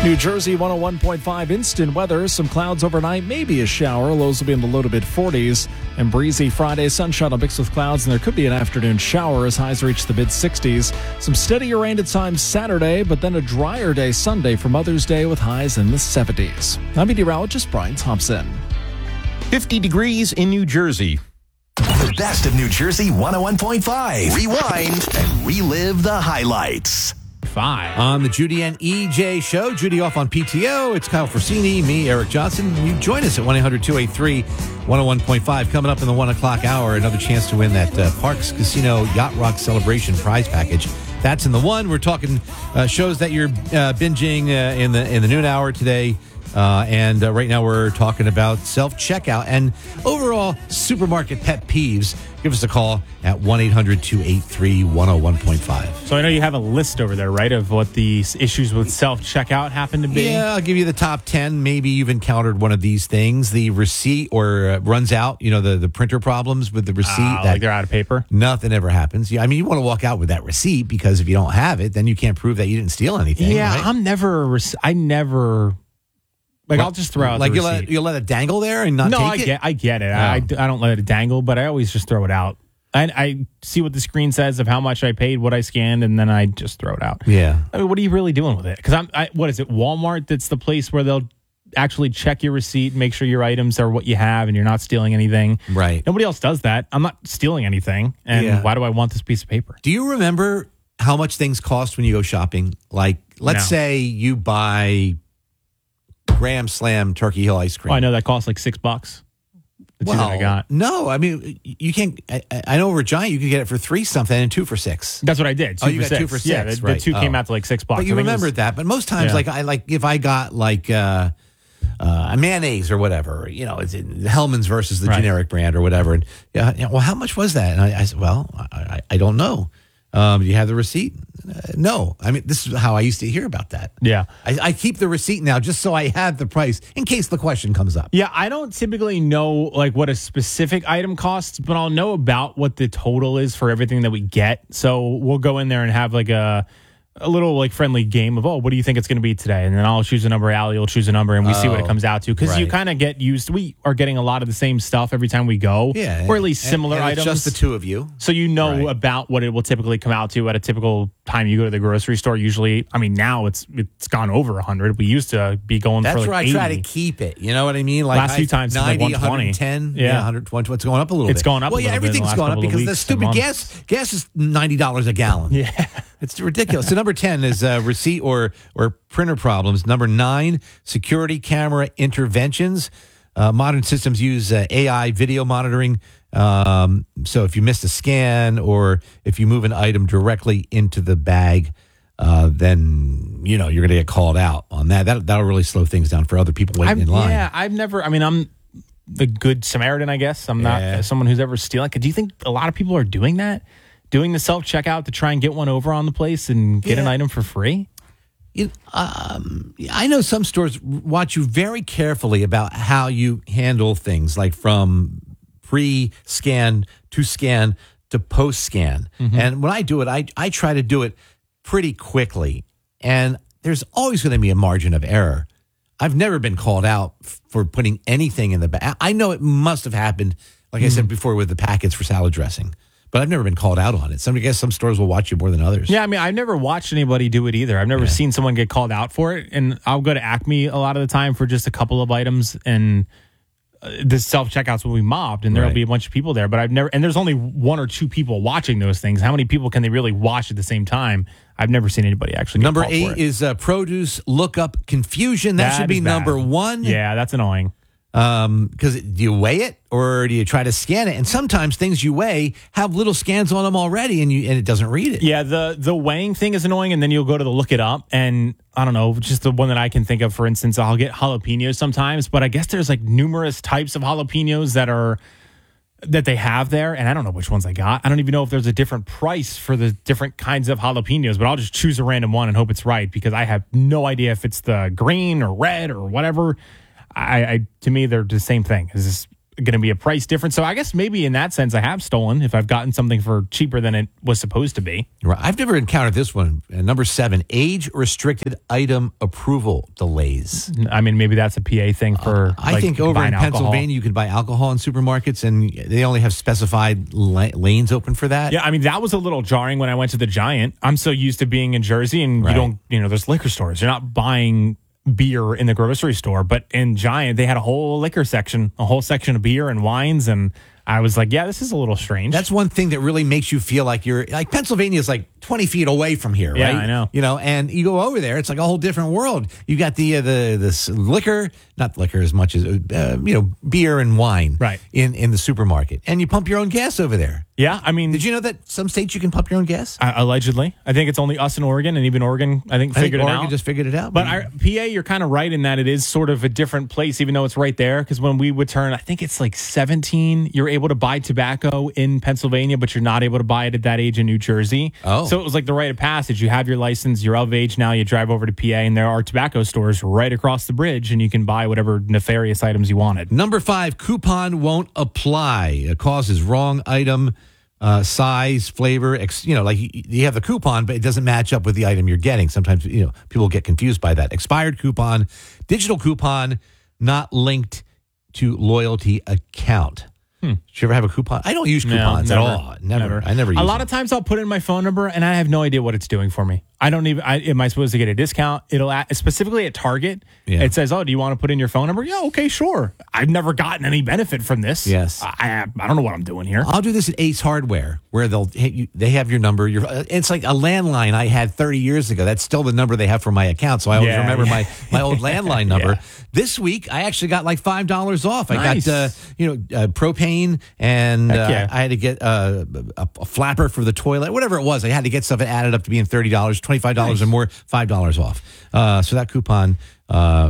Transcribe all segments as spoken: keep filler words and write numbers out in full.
New Jersey one oh one point five instant weather. Some clouds overnight, maybe a shower. Lows will be in the low to mid forties. And breezy Friday, sunshine will mix with clouds, and there could be an afternoon shower as highs reach the mid sixties. Some steadier rain at times Saturday, but then a drier day Sunday for Mother's Day with highs in the seventies. I'm meteorologist Brian Thompson. fifty degrees in New Jersey. The best of New Jersey one oh one point five. Rewind and relive the highlights. Five. On the Judy and E J show, Judy off on P T O. It's Kyle Forsini, me, Eric Johnson. You join us at one eight hundred two eight three one oh one point five. Coming up in the one o'clock hour, another chance to win that uh, Parks Casino Yacht Rock Celebration prize package. That's in the one. We're talking uh, shows that you're uh, binging uh, in the in the noon hour today. Uh, and uh, right now we're talking about self-checkout and overall supermarket pet peeves. Give us a call at one eight hundred two eight three one oh one point five. So I know you have a list over there, right, of what the issues with self-checkout happen to be? Yeah, I'll give you the top ten. Maybe you've encountered one of these things. The receipt or uh, runs out, you know, the, the printer problems with the receipt. Uh, that like they're out of paper? Nothing ever happens. Yeah, I mean, you want to walk out with that receipt because if you don't have it, then you can't prove that you didn't steal anything. Yeah, right? I'm never, a rec- I never... Like, Well, I'll just throw out like the you receipt. let you let it dangle there and not no, take I it. get, I get it. Oh. I, I don't let it dangle, but I always just throw it out. I, I see what the screen says of how much I paid, what I scanned, and then I just throw it out. Yeah. I mean, what are you really doing with it? Because I'm, I, what is it? Walmart. That's the place where they'll actually check your receipt, make sure your items are what you have, and you're not stealing anything. Right. Nobody else does that. I'm not stealing anything, and Yeah. why do I want this piece of paper? Do you remember how much things cost when you go shopping? Like, let's No. say you buy Graham Slam Turkey Hill ice cream. Oh, I know that costs like six bucks. The two that I got. No, I mean, you can't. I, I know over at Giant you can get it for three something and two for six. That's what I did. Two Oh, you for got six. two for six, Yeah, the, the right. two came Oh. out to like six bucks. But you I think it was- remembered that. But most times, Yeah. like I like if I got like uh, uh, a mayonnaise or whatever, you know, it's in Hellman's versus the Right. generic brand or whatever. And yeah, yeah, well, how much was that? And I, I said, well, I, I, I don't know. Um, do you have the receipt? Uh, no. I mean, this is how I used to hear about that. Yeah. I, I keep the receipt now just so I have the price in case the question comes up. Yeah, I don't typically know like what a specific item costs, but I'll know about what the total is for everything that we get. So we'll go in there and have like a a little like friendly game of, oh, what do you think it's going to be today? And then I'll choose a number, Allie will choose a number, and we see what it Oh, comes out to. Because you right. kind of get used, we are getting a lot of the same stuff every time we go. Yeah. Or at least and- similar and it's items. just the two of you. So you know Right. about what it will typically come out to at a typical time you go to the grocery store. Usually, I mean, now it's it's gone over one hundred. We used to be going That's for like where I eighty. try to keep it. You know what I mean? Like Last I- few times it's like ninety, one twenty. one ten. Yeah. Yeah, one hundred twenty. It's going up a little It's bit. gone up Well, a yeah, little bit in the everything's last going up couple of because the weeks and stupid months. gas gas is ninety dollars a gallon. Yeah. It's ridiculous. So number ten is uh, receipt or or printer problems. Number nine, security camera interventions. Uh, modern systems use uh, A I video monitoring. Um, so if you miss a scan or if you move an item directly into the bag, uh, then you know you're going to get called out on that. That that'll really slow things down for other people waiting I've, in line. Yeah, I've never. I mean, I'm the good Samaritan, I guess. I'm not Yeah. someone who's ever stealing. Do you think a lot of people are doing that? Doing the self checkout to try and get one over on the place and get an Yeah. item for free? You, um, I know some stores watch you very carefully about how you handle things, like from pre-scan to scan to post-scan. Mm-hmm. And when I do it, I, I try to do it pretty quickly. And there's always going to be a margin of error. I've never been called out f- for putting anything in the bag. I know it must have happened, like I Mm-hmm. said before, with the packets for salad dressing. But I've never been called out on it. Some, I guess some stores will watch you more than others. Yeah, I mean, I've never watched anybody do it either. I've never seen someone get called out for it. And I'll go to Acme a lot of the time for just a couple of items, and uh, the self checkouts will be mobbed, and there'll Right. be a bunch of people there. But I've never, and there's only one or two people watching those things. How many people can they really watch at the same time? I've never seen anybody actually. Get Number called for eight it. is uh, produce lookup confusion. That, That should be is bad. number one. Yeah, that's annoying. Um, because do you weigh it or do you try to scan it? And sometimes things you weigh have little scans on them already, and you and it doesn't read it. Yeah, the the weighing thing is annoying, and then you'll go to the look it up, and I don't know, just the one that I can think of, for instance, I'll get jalapenos sometimes, but I guess there's like numerous types of jalapenos that are that they have there, and I don't know which ones I got. I don't even know if there's a different price for the different kinds of jalapenos, but I'll just choose a random one and hope it's right because I have no idea if it's the green or red or whatever. I, I to me they're the same thing. It's just going to be a price difference. So I guess maybe in that sense I have stolen if I've gotten something for cheaper than it was supposed to be. Right. I've never encountered this one. Uh, number seven, age-restricted item approval delays. I mean, maybe that's a P A thing for. Uh, I like, think over in buying alcohol. Pennsylvania, you could buy alcohol in supermarkets, and they only have specified la- lanes open for that. Yeah, I mean, that was a little jarring when I went to the Giant. I'm so used to being in Jersey, and Right. you don't, you know, there's liquor stores. You're not buying beer in the grocery store, but in Giant, they had a whole liquor section, a whole section of beer and wines, and I was like, yeah, this is a little strange. That's one thing that really makes you feel like you're like Pennsylvania is like twenty feet away from here, Yeah, right? I know. You know, and you go over there, it's like a whole different world. You got the uh, the this liquor, not liquor as much as uh, you know, beer and wine, Right. In in the supermarket, and you pump your own gas over there. Yeah, I mean, Did you know that some states you can pump your own gas? uh, allegedly, I think it's only us in Oregon, and even Oregon, I think, I think figured it Oregon out. just figured it out. But our, P A, you're kind of right in that it is sort of a different place, even though it's right there. Because when we would turn, I think it's like seventeen, you're able to buy tobacco in Pennsylvania, but you're not able to buy it at that age in New Jersey. Oh. So it was like the rite of passage. You have your license, you're of age now, you drive over to P A, and there are tobacco stores right across the bridge, and you can buy whatever nefarious items you wanted. Number five, coupon won't apply. It causes wrong item, uh, size, flavor. Ex, you know, like you, you have the coupon, but it doesn't match up with the item you're getting. Sometimes, you know, people get confused by that. Expired coupon, digital coupon, not linked to loyalty account. Hmm. Did you ever have a coupon? I don't use coupons No, at never. all. Never. I never use A lot them. of times I'll put in my phone number and I have no idea what it's doing for me. I don't even, I, am I supposed to get a discount? It'll, add, specifically at Target, Yeah. it says, oh, do you want to put in your phone number? Yeah, okay, sure. I've never gotten any benefit from this. Yes. I, I, I don't know what I'm doing here. I'll do this at Ace Hardware, where they'll hit you, they have your number. Your, it's like a landline I had thirty years ago. That's still the number they have for my account, so I always Yeah, remember yeah. my, my old landline number. Yeah. This week, I actually got like five dollars off. I Nice. got uh, you know uh, propane, and uh, Heck yeah. I had to get uh, a, a flapper for the toilet, whatever it was. I had to get stuff that added up to being thirty dollars, twenty-five dollars or more, five dollars off. Uh, so that coupon uh,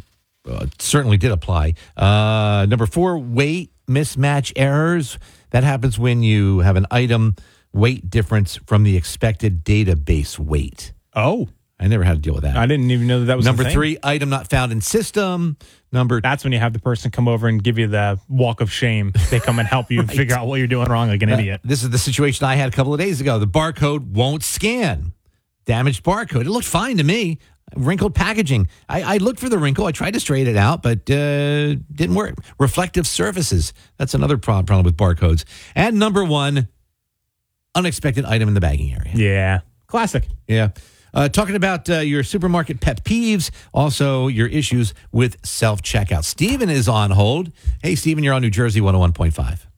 uh, certainly did apply. Uh, number four, weight mismatch errors. That happens when you have an item weight difference from the expected database weight. Oh, I never had to deal with that. I didn't even know that that was a Number thing. three, item not found in system. Number That's when you have the person come over and give you the walk of shame. They come and help you figure out what you're doing wrong like an idiot. This is the situation I had a couple of days ago. The barcode won't scan. Damaged barcode. It looked fine to me. Wrinkled packaging. I, I looked for the wrinkle. I tried to straighten it out, but uh, didn't work. Reflective surfaces. That's another pro- problem with barcodes. And number one, unexpected item in the bagging area. Yeah. Classic. Yeah. Uh, talking about uh, your supermarket pet peeves, also your issues with self-checkout. Steven is on hold. Hey, Steven, you're on New Jersey one oh one point five.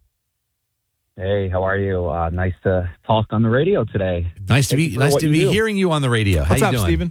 Hey, how are you? Uh, nice to talk on the radio today. Nice to Thank be you for nice what to you be do. hearing you on the radio. What's How up, you doing? Steven?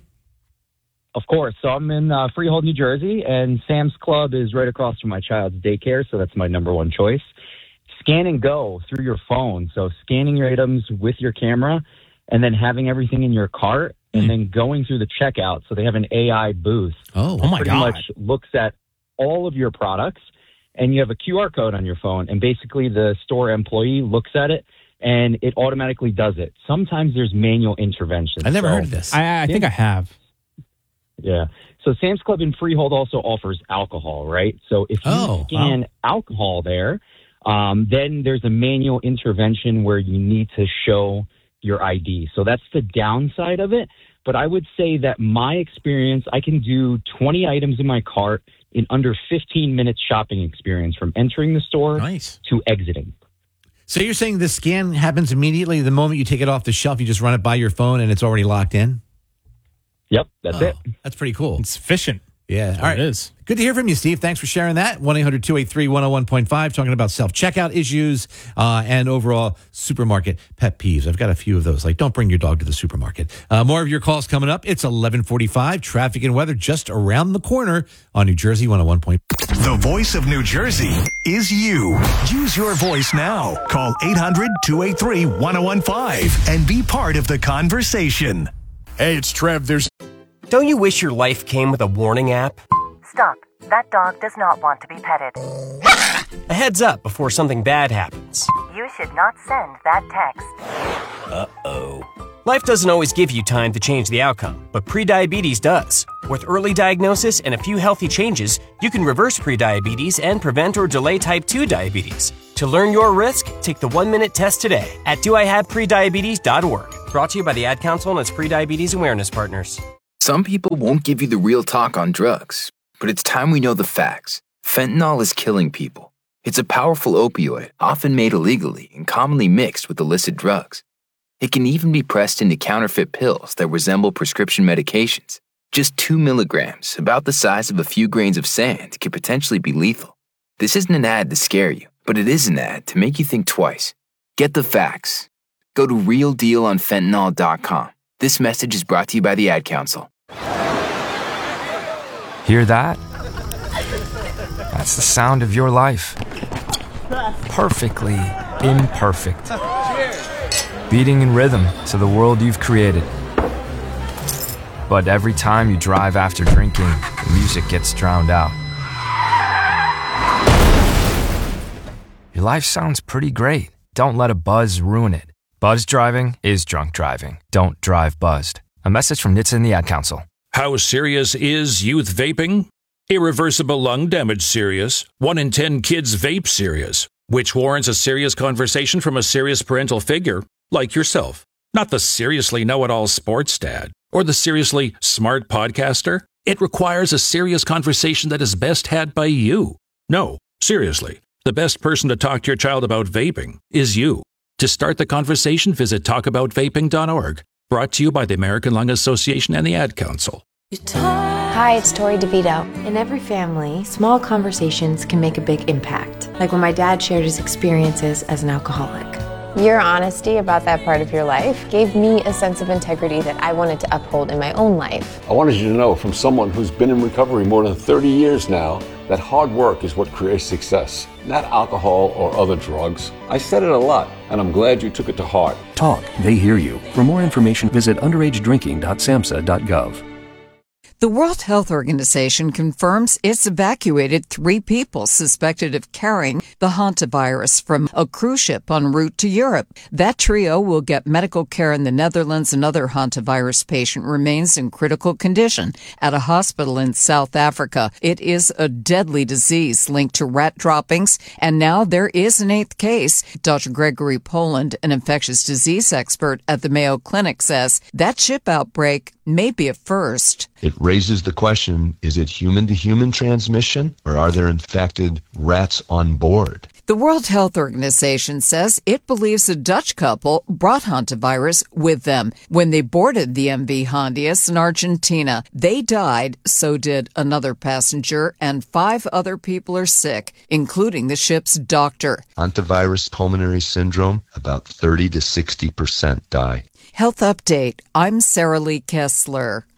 Of course. So I'm in uh, Freehold, New Jersey, and Sam's Club is right across from my child's daycare, so that's my number one choice. Scan and go through your phone. So scanning your items with your camera and then having everything in your cart and Hmm. then going through the checkout. So they have an A I booth. Oh, Oh, my pretty God. much looks at all of your products, and you have a Q R code on your phone, and basically the store employee looks at it, and it automatically does it. Sometimes there's manual intervention. I never So- heard of this. I, I think I have. Yeah. So Sam's Club in Freehold also offers alcohol, right? So if you Oh, scan alcohol there, um, then there's a manual intervention where you need to show your I D. So that's the downside of it. But I would say that my experience, I can do twenty items in my cart in under fifteen minutes shopping experience from entering the store Nice. to exiting. So you're saying the scan happens immediately the moment you take it off the shelf, you just run it by your phone and it's already locked in? Yep, that's Oh, it. That's pretty cool. It's efficient. Yeah. All right. It is. Good to hear from you, Steve. Thanks for sharing that. one eight hundred two eight three one oh one point five, talking about self-checkout issues uh, and overall supermarket pet peeves. I've got a few of those, like don't bring your dog to the supermarket. Uh, more of your calls coming up. It's eleven forty-five. Traffic and weather just around the corner on New Jersey one oh one point five. The voice of New Jersey is you. Use your voice now. Call eight hundred two eight three one oh one five and be part of the conversation. Hey, it's Trev. There's Don't you wish your life came with a warning app? Stop. That dog does not want to be petted. A heads up before something bad happens. You should not send that text. Uh-oh. Life doesn't always give you time to change the outcome, but prediabetes does. With early diagnosis and a few healthy changes, you can reverse prediabetes and prevent or delay type two diabetes. To learn your risk, take the one-minute test today at do I have prediabetes dot org. Brought to you by the Ad Council and its prediabetes awareness partners. Some people won't give you the real talk on drugs, but it's time we know the facts. Fentanyl is killing people. It's a powerful opioid, often made illegally and commonly mixed with illicit drugs. It can even be pressed into counterfeit pills that resemble prescription medications. Just two milligrams, about the size of a few grains of sand, could potentially be lethal. This isn't an ad to scare you, but it is an ad to make you think twice. Get the facts. Go to real deal on fentanyl dot com. This message is brought to you by the Ad Council. Hear that? That's the sound of your life. Perfectly imperfect. Beating in rhythm to the world you've created. But every time you drive after drinking, the music gets drowned out. Your life sounds pretty great. Don't let a buzz ruin it. Buzz driving is drunk driving. Don't drive buzzed. A message from N H T S A and the Ad Council. How serious is youth vaping? Irreversible lung damage serious. One in ten kids vape serious, which warrants a serious conversation from a serious parental figure like yourself. Not the seriously know-it-all sports dad or the seriously smart podcaster. It requires a serious conversation that is best had by you. No, seriously, the best person to talk to your child about vaping is you. To start the conversation, visit talk about vaping dot org. Brought to you by the American Lung Association and the Ad Council. Hi, it's Tori DeVito. In every family, small conversations can make a big impact. Like when my dad shared his experiences as an alcoholic. Your honesty about that part of your life gave me a sense of integrity that I wanted to uphold in my own life. I wanted you to know from someone who's been in recovery more than thirty years now that hard work is what creates success, not alcohol or other drugs. I said it a lot, and I'm glad you took it to heart. Talk, they hear you. For more information, visit underage drinking dot samhsa dot gov. The World Health Organization confirms it's evacuated three people suspected of carrying the hantavirus from a cruise ship en route to Europe. That trio will get medical care in the Netherlands. Another hantavirus patient remains in critical condition at a hospital in South Africa. It is a deadly disease linked to rat droppings, and now there is an eighth case. Doctor Gregory Poland, an infectious disease expert at the Mayo Clinic, says that ship outbreak may be a first. It raises the question, is it human-to-human transmission, or are there infected rats on board? The World Health Organization says it believes a Dutch couple brought hantavirus with them when they boarded the M V Hondius in Argentina. They died, so did another passenger, and five other people are sick, including the ship's doctor. Hantavirus pulmonary syndrome, about thirty to sixty percent die. Health Update. I'm Sarah Lee Kessler.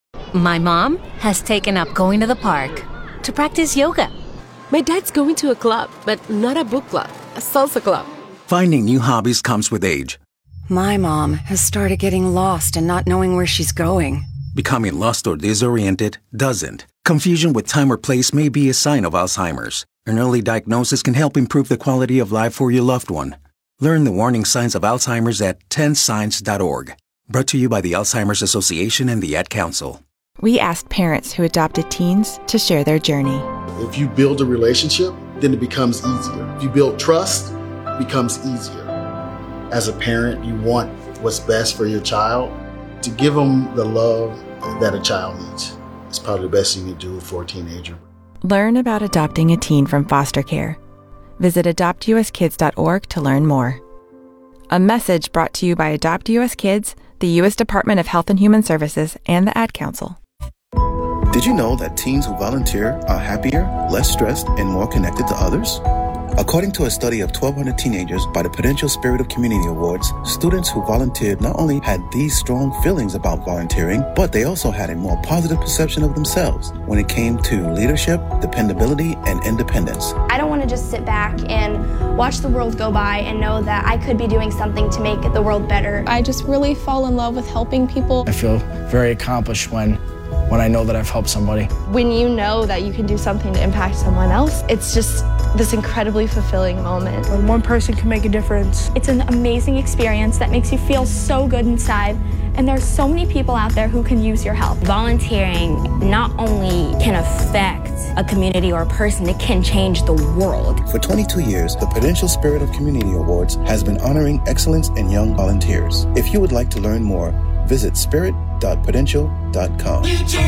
My mom has taken up going to the park to practice yoga. My dad's going to a club, but not a book club, a salsa club. Finding new hobbies comes with age. My mom has started getting lost and not knowing where she's going. Becoming lost or disoriented doesn't. Confusion with time or place may be a sign of Alzheimer's. An early diagnosis can help improve the quality of life for your loved one. Learn the warning signs of Alzheimer's at ten signs dot org. Brought to you by the Alzheimer's Association and the Ad Council. We asked parents who adopted teens to share their journey. If you build a relationship, then it becomes easier. If you build trust, it becomes easier. As a parent, you want what's best for your child. To give them the love that a child needs. It's probably the best thing you do for a teenager. Learn about adopting a teen from foster care. Visit adopt u s kids dot org to learn more. A message brought to you by Adopt U S Kids, the U S Department of Health and Human Services, and the Ad Council. Did you know that teens who volunteer are happier, less stressed, and more connected to others? According to a study of twelve hundred teenagers by the Prudential Spirit of Community Awards, students who volunteered not only had these strong feelings about volunteering, but they also had a more positive perception of themselves when it came to leadership, dependability, and independence. I don't want to just sit back and watch the world go by and know that I could be doing something to make the world better. I just really fall in love with helping people. I feel very accomplished when when I know that I've helped somebody. When you know that you can do something to impact someone else, it's just this incredibly fulfilling moment. When one person can make a difference. It's an amazing experience that makes you feel so good inside, and there's so many people out there who can use your help. Volunteering not only can affect a community or a person, it can change the world. For twenty-two years, the Prudential Spirit of Community Awards has been honoring excellence in young volunteers. If you would like to learn more, visit spirit dot prudential dot com.